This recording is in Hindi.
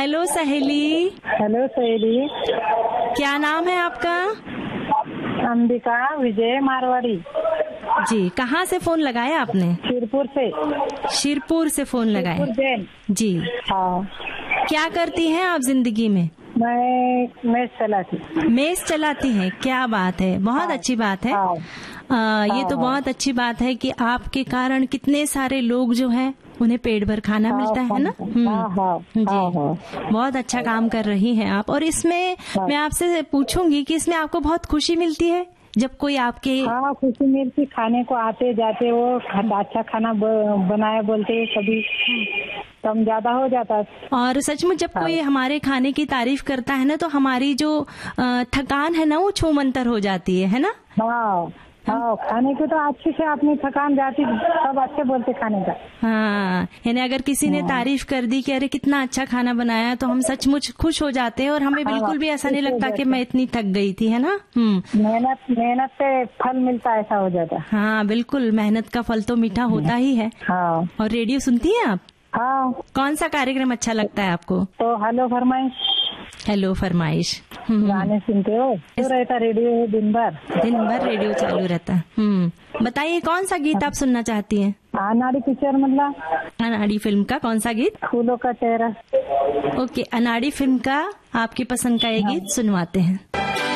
हेलो सहेली। हेलो सहेली, क्या नाम है आपका? अंबिका विजय मारवाड़ी। जी, कहाँ से फोन लगाया आपने? शिरपुर से। शिरपुर से फोन लगाया जी। हाँ। क्या करती हैं आप जिंदगी में? मैं मेस चलाती। मेस चलाती हैं, क्या बात है, बहुत अच्छी बात है। ये तो बहुत अच्छी बात है कि आपके कारण कितने सारे लोग जो हैं उन्हें पेट भर खाना मिलता है ना। जी, बहुत अच्छा काम कर रही हैं आप। और इसमें मैं आपसे पूछूंगी कि इसमें आपको बहुत खुशी मिलती है जब कोई आपके? खुशी मिलती, खाने को आते जाते वो अच्छा खाना बनाया बोलते, कभी कम ज्यादा हो जाता है। और सचमुच जब कोई हमारे खाने की तारीफ करता है ना तो हमारी जो थकान है ना वो छूमंतर हो जाती है ना। खाने की तो अच्छे से अपनी थकान जाती, सब अच्छे बोलते खाने का। हाँ, यानी अगर किसी ने तारीफ कर दी कि अरे कितना अच्छा खाना बनाया तो हम सचमुच खुश हो जाते हैं और हमें बिल्कुल भी ऐसा नहीं लगता कि मैं इतनी थक गई थी, है ना। मेहनत से फल मिलता, ऐसा हो जाता। हाँ बिल्कुल, मेहनत का फल तो मीठा होता ही है। और रेडियो सुनती हैं आप? हाँ। कौन सा कार्यक्रम अच्छा लगता है आपको? तो हेलो फरमाइश। हेलो फरमाइश गाने सुनते हो? तो रहता रेडियो दिन भर रेडियो चालू रहता। बताइए कौन सा गीत आप सुनना चाहती हैं? अनाड़ी पिक्चर, मतलब अनाड़ी फिल्म का कौन सा गीत? फूलों का चेहरा। ओके, अनाड़ी फिल्म का आपकी पसंद का ये गीत सुनवाते हैं।